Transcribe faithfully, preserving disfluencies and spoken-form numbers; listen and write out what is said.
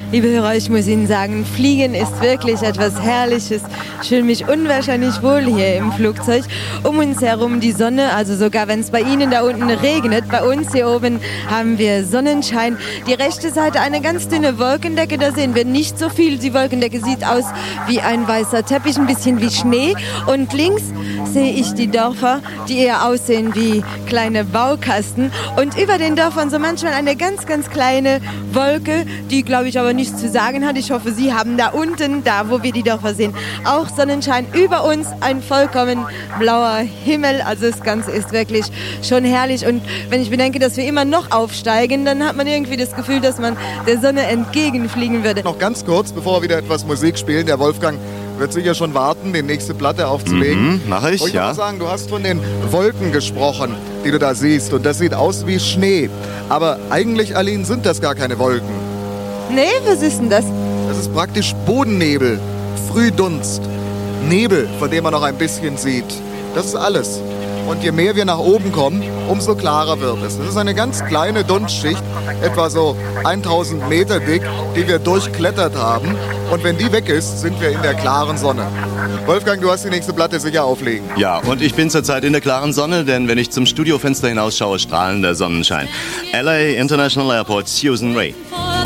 Liebe Hörer, ich muss Ihnen sagen, Fliegen ist wirklich etwas Herrliches. Ich fühle mich unwahrscheinlich wohl hier im Flugzeug. Um uns herum die Sonne, also sogar wenn es bei Ihnen da unten regnet, bei uns hier oben haben wir Sonnenschein. Die rechte Seite eine ganz dünne Wolkendecke, da sehen wir nicht so viel. Die Wolkendecke sieht aus wie ein weißer Teppich, ein bisschen wie Schnee. Und links sehe ich die Dörfer, die eher aussehen wie kleine Baukasten. Und über den Dörfern so manchmal eine ganz, ganz kleine Wolke, die, glaube ich, aber nichts zu sagen hat. Ich hoffe, Sie haben da unten, da wo wir die Dörfer sehen, auch Sonnenschein. Über uns ein vollkommen blauer Himmel. Also das Ganze ist wirklich schon herrlich. Und wenn ich bedenke, dass wir immer noch aufsteigen, dann hat man irgendwie das Gefühl, dass man der Sonne entgegenfliegen würde. Noch ganz kurz, bevor wir wieder etwas Musik spielen. Der Wolfgang wird sicher schon warten, die nächste Platte aufzulegen. Mhm, mache ich, Wollte ich ja. mal sagen, du hast von den Wolken gesprochen, die du da siehst. Und das sieht aus wie Schnee. Aber eigentlich, Aline, sind das gar keine Wolken. Nee, was ist denn das? Das ist praktisch Bodennebel, Frühdunst, Nebel, von dem man noch ein bisschen sieht. Das ist alles. Und je mehr wir nach oben kommen, umso klarer wird es. Das ist eine ganz kleine Dunstschicht, etwa so tausend Meter dick, die wir durchklettert haben. Und wenn die weg ist, sind wir in der klaren Sonne. Wolfgang, du hast die nächste Platte sicher auflegen. Ja, und ich bin zurzeit in der klaren Sonne, denn wenn ich zum Studiofenster hinausschaue, strahlender Sonnenschein. L A International Airport, Susan Ray.